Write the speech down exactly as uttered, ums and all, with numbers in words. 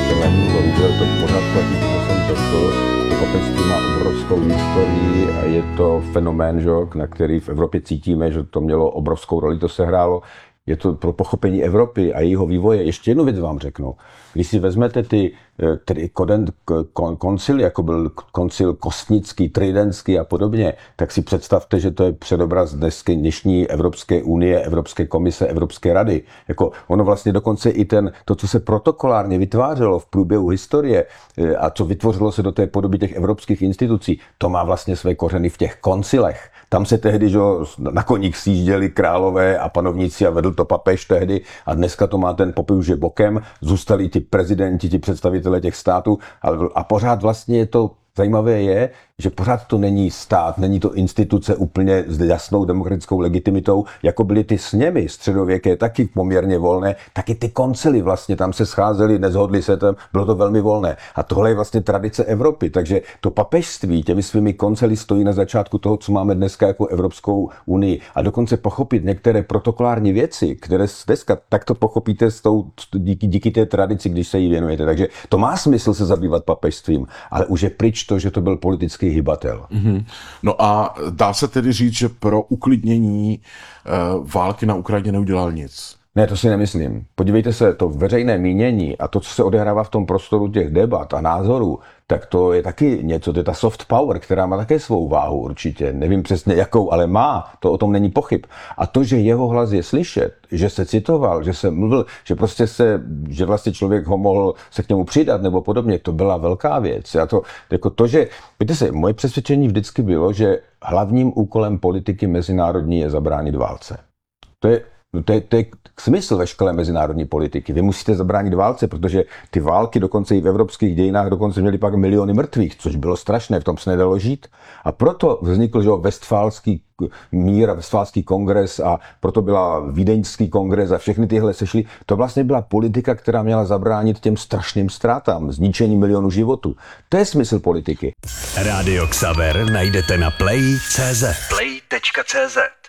papežstvem, bohužel to pořád platí, co jsem řekl, to papežství má obrovskou historii a je to fenomén, že, na který v Evropě cítíme, že to mělo obrovskou roli, to se hrálo. Je to pro pochopení Evropy a jejího vývoje. Ještě jednu věc vám řeknu. Když si vezmete ty tedy koncil, jako byl koncil Kostnický, Tridentský a podobně, tak si představte, že to je předobraz dnesky, dnešní Evropské unie, Evropské komise, Evropské rady. Jako ono vlastně dokonce i ten, to, co se protokolárně vytvářelo v průběhu historie a co vytvořilo se do té podoby těch evropských institucí, to má vlastně své kořeny v těch koncilech. Tam se tehdy, že na koních sjížděli králové a panovníci a vedl to papež tehdy a dneska to má ten papež je bokem, zůstali ti prezidenti, ti představitelé těch států a pořád vlastně je to zajímavé je, že pořád to není stát, není to instituce úplně s jasnou demokratickou legitimitou, jako byly ty sněmy středověké, taky poměrně volné, taky ty koncily vlastně, tam se scházeli, nezhodli se tam, bylo to velmi volné. A tohle je vlastně tradice Evropy, takže to papežství těmi svými koncily stojí na začátku toho, co máme dneska jako Evropskou unii. A dokonce pochopit některé protokolární věci, které dneska, tak to pochopíte s tou, díky, díky té tradici, když se jí věnujete. Takže to má smysl se zabývat papežstvím, ale už je pryč to, že to byl politický hybatel. Mm-hmm. No a dá se tedy říct, že pro uklidnění e, války na Ukrajině neudělal nic? Ne, to si nemyslím. Podívejte se, to veřejné mínění a to, co se odehrává v tom prostoru těch debat a názorů, tak to je taky něco, to je ta soft power, která má také svou váhu určitě. Nevím přesně jakou, ale má, to o tom není pochyb. A to, že jeho hlas je slyšet, že se citoval, že se mluvil, že prostě se, že vlastně člověk ho mohl se k němu přidat nebo podobně, to byla velká věc. A to, jako to, že, víte se, moje přesvědčení vždycky bylo, že hlavním úkolem politiky mezinárodní je zabránit válce. To je No to je, to je smysl veškeré mezinárodní politiky. Vy musíte zabránit válce, protože ty války dokonce i v evropských dějinách dokonce měly pak miliony mrtvých, což bylo strašné, v tom se nedalo žít. A proto vznikl, že Westfálský mír a Westfálský kongres a proto byla Vídeňský kongres a všechny tyhle sešly. To vlastně byla politika, která měla zabránit těm strašným ztrátám, zničení milionů životů. To je smysl politiky. Rádio Xaver najdete na play tečka cé zet. play tečka cé zet